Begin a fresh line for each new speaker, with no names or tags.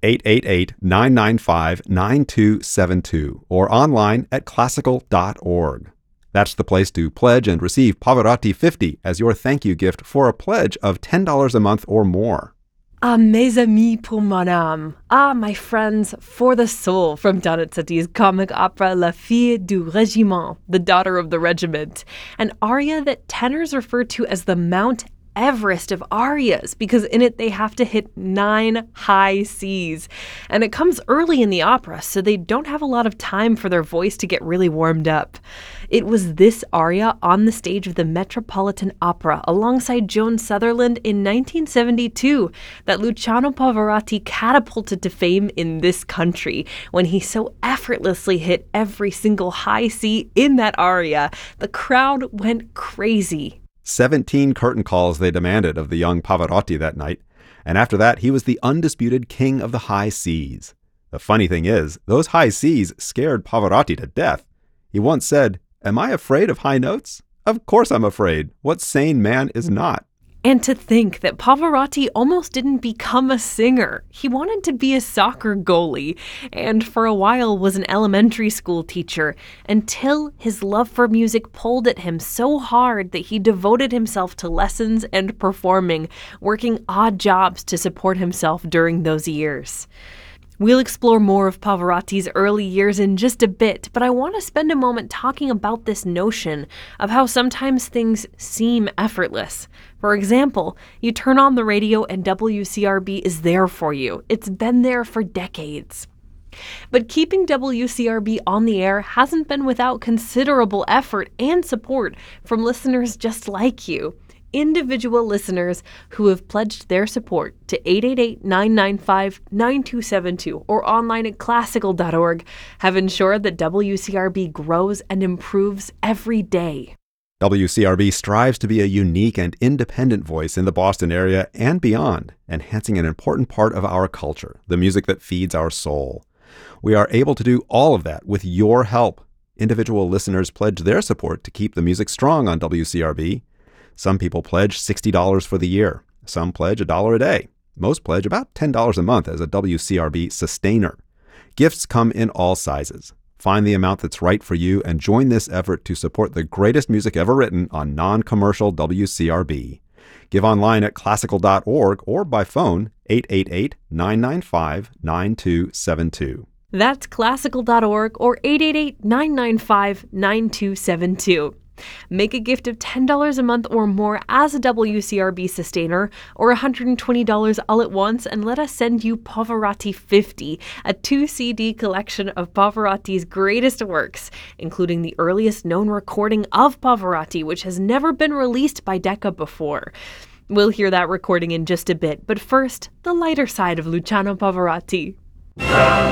888-995-9272 or online at classical.org. That's the place to pledge and receive Pavarotti 50 as your thank you gift for a pledge of $10 a month or more.
Ah, mes amis pour mon âme. Ah, my friends for the soul from Donizetti's comic opera La Fille du Régiment, the daughter of the regiment, an aria that tenors refer to as the Mount Everest of arias because in it they have to hit 9 high Cs. And it comes early in the opera, so they don't have a lot of time for their voice to get really warmed up. It was this aria on the stage of the Metropolitan Opera alongside Joan Sutherland in 1972 that Luciano Pavarotti catapulted to fame in this country when he so effortlessly hit every single high C in that aria. The crowd went crazy.
17 curtain calls they demanded of the young Pavarotti that night, and after that he was the undisputed king of the high Cs. The funny thing is, those high Cs scared Pavarotti to death. He once said, "Am I afraid of high notes? Of course I'm afraid. What sane man is not?"
And to think that Pavarotti almost didn't become a singer. He wanted to be a soccer goalie, and for a while was an elementary school teacher, until his love for music pulled at him so hard that he devoted himself to lessons and performing, working odd jobs to support himself during those years. We'll explore more of Pavarotti's early years in just a bit, but I want to spend a moment talking about this notion of how sometimes things seem effortless. For example, you turn on the radio and WCRB is there for you. It's been there for decades. But keeping WCRB on the air hasn't been without considerable effort and support from listeners just like you. Individual listeners who have pledged their support to 888-995-9272 or online at classical.org have ensured that WCRB grows and improves every day.
WCRB strives to be a unique and independent voice in the Boston area and beyond, enhancing an important part of our culture, the music that feeds our soul. We are able to do all of that with your help. Individual listeners pledge their support to keep the music strong on WCRB. Some people pledge $60 for the year. Some pledge $1 a day. Most pledge about $10 a month as a WCRB sustainer. Gifts come in all sizes. Find the amount that's right for you and join this effort to support the greatest music ever written on non-commercial WCRB. Give online at classical.org or by phone 888-995-9272.
That's classical.org or 888-995-9272. Make a gift of $10 a month or more as a WCRB sustainer or $120 all at once and let us send you Pavarotti 50, a 2-CD collection of Pavarotti's greatest works, including the earliest known recording of Pavarotti, which has never been released by Decca before. We'll hear that recording in just a bit, but first, the lighter side of Luciano Pavarotti.